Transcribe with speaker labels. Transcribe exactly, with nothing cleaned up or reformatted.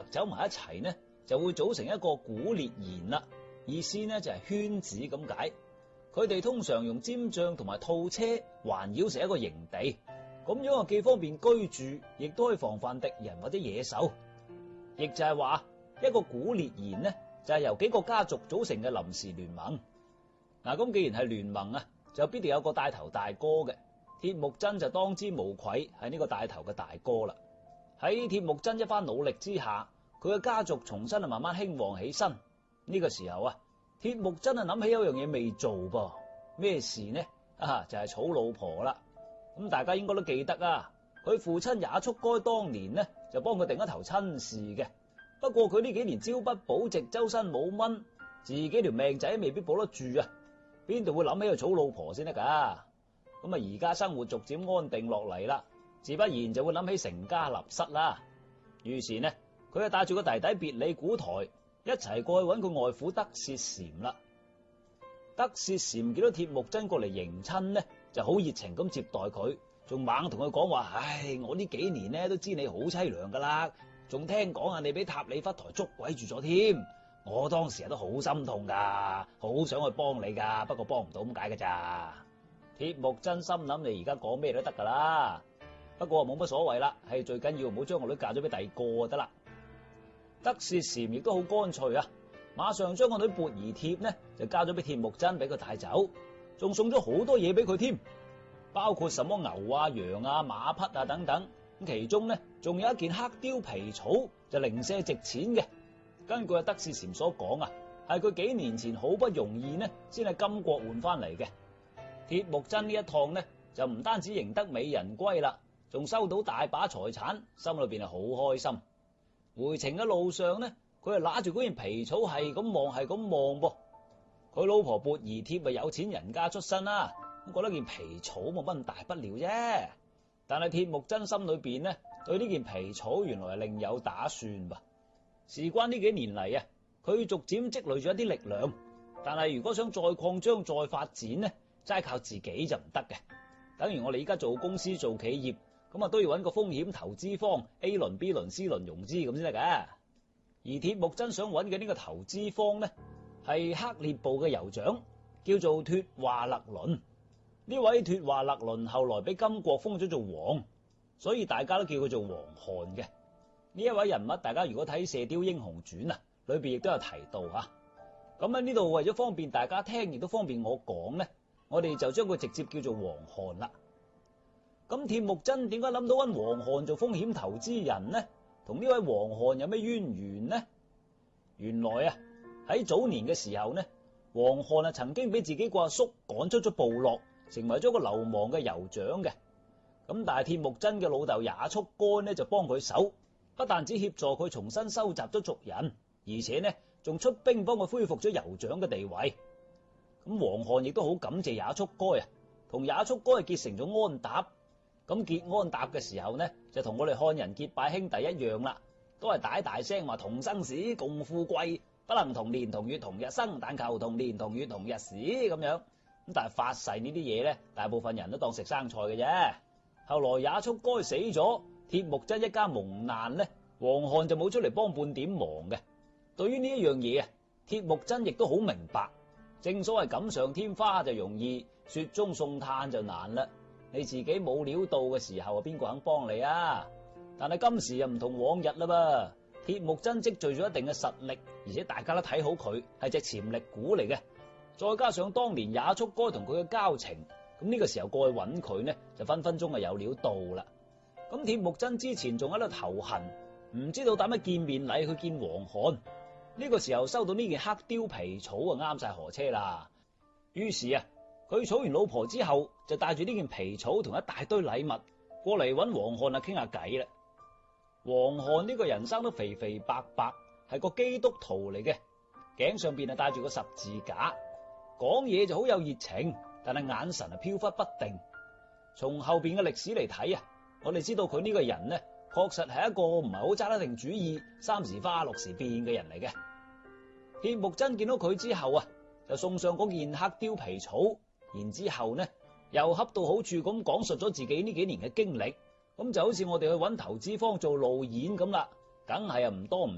Speaker 1: 走埋一齊呢，就會組成一個鼓列弦啦。意思呢就係圈子咁解。佢哋通常用尖杖同埋套車環繞成一個營地，咁樣啊既方便居住，亦都可以防範敵人或者野獸。亦就係話一個鼓列弦呢，就係由幾個家族組成嘅臨時聯盟。嗱，咁既然係聯盟啊，就必定有個帶頭大哥嘅。鐵木真就當之無愧係呢個帶頭嘅大哥啦。喺鐵木真一番努力之下，佢嘅家族重新啊慢慢興旺起身。呢個時候啊，鐵木真啊諗起有樣嘢未做噃，咩事呢？啊，就係娶老婆啦。咁大家應該都記得啊，佢父親也速該當年呢就幫佢定一頭親事嘅。不過佢呢幾年朝不保夕，周身冇蚊，自己條命仔未必保得住啊，邊度會諗起去娶老婆先得噶？咁啊，而家生活逐漸安定落嚟啦，自不然就會諗起成家立室啦。於是呢，佢就帶住個弟弟別里古台一齊過去揾佢外父德薛禪啦。德薛禪見到鐵木真過嚟迎親呢，就好熱情咁接待佢，仲猛同佢講話：唉，我呢幾年呢都知你好淒涼噶啦，仲聽講啊你俾塔里忽台捉鬼住咗添。我當時都好心痛噶，好想去幫你噶，不過幫唔到咁解噶咋。鐵木真心諗你而家講咩都得噶啦，不過冇乜所謂啦，係最緊要唔好將個女嫁咗俾第二個就得啦。德薛禪亦都好乾脆啊，馬上將個女缽兒帖呢就交咗俾鐵木真俾佢帶走，仲送咗好多嘢俾佢添，包括什麼牛啊、羊啊、馬匹啊等等。咁其中呢仲有一件黑貂皮草就零舍值錢嘅。根據德薛禪所講啊，係佢幾年前好不容易呢先係金國換翻嚟嘅。鐵木真呢一趟呢就唔單止贏得美人歸啦，仲收到大把財產，心裏邊係好開心。回程嘅路上呢，佢係拿住嗰件皮草係咁望係咁望噃。佢老婆缽兒帖咪有錢人家出身啦，咁覺得件皮草冇乜咁大不了啫。但係鐵木真心裏邊呢對呢件皮草原來係另有打算噃。事關呢幾年嚟啊，佢逐漸積累咗一啲力量，但係如果想再擴張再發展呢，齋靠自己就唔得嘅。等於我哋而家做公司做企業，咁啊都要揾個風險投資方 A 輪 B 輪 C 輪融資咁先得嘅。而鐵木真想揾嘅呢個投資方呢，係黑列部嘅酋長，叫做脫華勒倫。呢位脫華勒倫後來俾金國封咗做王，所以大家都叫佢做王罕嘅。呢一位人物，大家如果睇《射雕英雄傳》啊，裏邊亦都有提到吓。咁喺呢度為咗方便大家聽，亦都方便我講呢，我哋就將佢直接叫做王罕啦。咁鐵木真點解諗到揾王罕做風險投資人呢？同呢位王罕有咩淵源呢？原來啊喺早年嘅時候呢，王罕啊曾經俾自己個阿叔趕出咗部落，成為咗個流亡嘅酋長嘅。咁但係鐵木真嘅老豆也速該呢就幫佢手，不但只協助佢重新收集咗族人，而且呢仲出兵幫佢恢復咗酋長嘅地位。咁王罕亦都好感謝也速該啊，同也速該結成咗安踏。咁結安踏嘅時候呢，就同我哋漢人結拜兄弟一樣啦，都係大大聲話同生死共富貴，不能同年同月同日生，但求同年同月同日死咁樣。咁但係發誓呢啲嘢呢，大部分人都當食生菜嘅啫。後來也速該死咗，鐵木真一家蒙難呢，王罕就冇出嚟幫半點忙嘅。對於呢一樣嘢啊，鐵木真亦都好明白，正所謂錦上添花就容易，雪中送炭就難啦。你自己冇料到嘅時候，邊個肯幫你啊？但係今時又唔同往日啦噃，鐵木真積聚咗一定嘅實力，而且大家都睇好佢係隻潛力股嚟嘅。再加上當年也速該同佢嘅交情，咁呢個時候過去揾佢呢，就分分鐘係有料到啦。咁鐵木真之前仲喺度頭痕，唔知道打乜見面禮去見王罕。呢個時候收到呢件黑貂皮草啊，啱晒河車啦。於是啊，佢娶完老婆之後，就帶住呢件皮草同一大堆禮物過嚟揾王罕啊傾下偈啦。王罕呢個人生都肥肥白白，係個基督徒嚟嘅，頸上邊啊帶住個十字架，講嘢就好有熱情，但係眼神啊飄忽不定。從後邊嘅歷史嚟睇啊，我哋知道佢呢個人呢，確實係一個唔係好揸得定主意、三時花六時變嘅人嚟嘅。鐵木真見到佢之後啊，就送上嗰件黑貂皮草，然之後呢又恰到好處咁講述咗自己呢幾年嘅經歷，咁就好似我哋去揾投資方做路演咁啦，梗係啊唔多唔